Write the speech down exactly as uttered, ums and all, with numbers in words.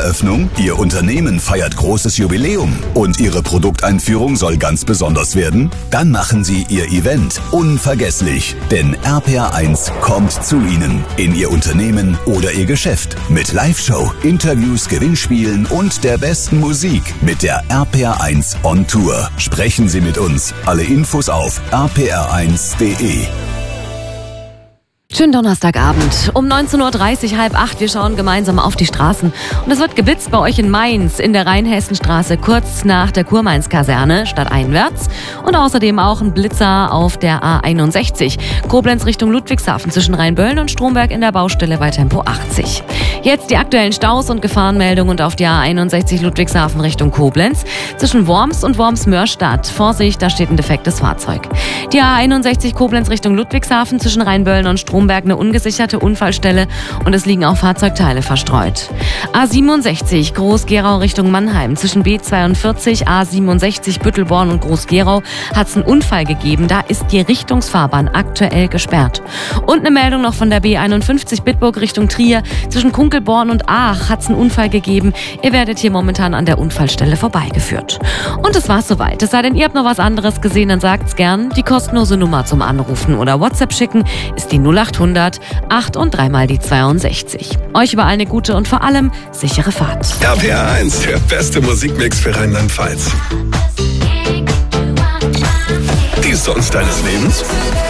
Geschäftseröffnung? Ihr Unternehmen feiert großes Jubiläum und Ihre Produkteinführung soll ganz besonders werden? Dann machen Sie Ihr Event unvergesslich, denn R P R eins kommt zu Ihnen in Ihr Unternehmen oder Ihr Geschäft mit Live-Show, Interviews, Gewinnspielen und der besten Musik mit der R P R eins on Tour. Sprechen Sie mit uns. Alle Infos auf r p r eins punkt d e. Schönen Donnerstagabend. Um neunzehn Uhr dreißig, halb acht, wir schauen gemeinsam auf die Straßen. Und es wird geblitzt bei euch in Mainz, in der Rheinhessenstraße, kurz nach der Kurmainz-Kaserne, stadteinwärts. Und außerdem auch ein Blitzer auf der A einundsechzig, Koblenz Richtung Ludwigshafen, zwischen Rheinböllen und Stromberg in der Baustelle bei Tempo achtzig. Jetzt die aktuellen Staus und Gefahrenmeldungen und auf die A einundsechzig Ludwigshafen Richtung Koblenz, zwischen Worms und Worms-Mörstadt. Vorsicht, da steht ein defektes Fahrzeug. Die A einundsechzig Koblenz Richtung Ludwigshafen, zwischen Rheinböllen und Stromberg eine ungesicherte Unfallstelle und es liegen auch Fahrzeugteile verstreut. A siebenundsechzig Groß-Gerau Richtung Mannheim, zwischen B zweiundvierzig, A siebenundsechzig Büttelborn und Groß-Gerau hat es einen Unfall gegeben. Da ist die Richtungsfahrbahn aktuell gesperrt. Und eine Meldung noch von der B einundfünfzig Bitburg Richtung Trier, zwischen Kunkelborn und Aach hat es einen Unfall gegeben. Ihr werdet hier momentan an der Unfallstelle vorbeigeführt. Und es war's soweit. Es sei denn, ihr habt noch was anderes gesehen, dann sagt's gern. Die kostenlose Nummer zum Anrufen oder WhatsApp schicken ist die null acht hundert acht und dreimal die zweiundsechzig. Euch überall eine gute und vor allem sichere Fahrt. R P R eins, der beste Musikmix für Rheinland-Pfalz. Die Songs deines Lebens?